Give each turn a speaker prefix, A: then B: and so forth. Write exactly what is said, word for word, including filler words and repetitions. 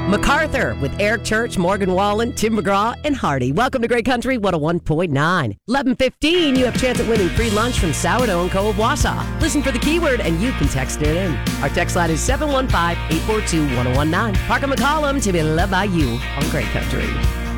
A: MacArthur with Eric Church, Morgan Wallen, Tim McGraw, and Hardy. Welcome to Great Country one oh one point nine. eleven fifteen, you have a chance at winning free lunch from Sourdough and Co. of Wausau. Listen for the keyword and you can text it in. Our text line is seven one five, eight four two, one oh one nine. Parker McCollum to be loved by you on Great Country.